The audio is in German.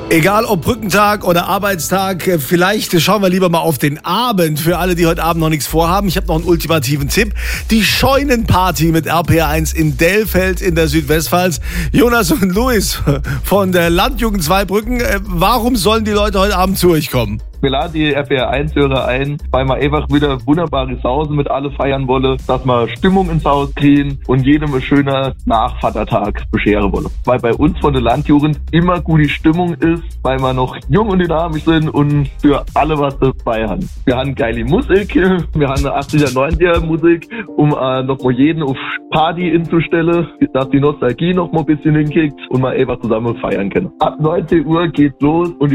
Egal ob Brückentag oder Arbeitstag, vielleicht schauen wir lieber mal auf den Abend für alle, die heute Abend noch nichts vorhaben. Ich habe noch einen ultimativen Tipp. Die Scheunenparty mit RPR1 in Dellfeld in der Südwestpfalz. Jonas und Luis von der Landjugend Zweibrücken. Warum sollen die Leute heute Abend zu euch kommen? Wir laden die RPR1-Hörer ein, weil wir einfach wieder wunderbare Sausen mit alle feiern wollen, dass wir Stimmung ins Haus kriegen und jedem ein schöner Nachvatertag bescheren wollen. Weil bei uns von der Landjugend immer gute Stimmung ist, weil wir noch jung und dynamisch sind und für alle was dabei haben. Wir haben geile Musik, wir haben eine 80er, 90er Musik, um noch mal jeden auf Party inzustellen, dass die Nostalgie noch mal ein bisschen hinkickt und wir einfach zusammen feiern können. Ab 19 Uhr geht's los und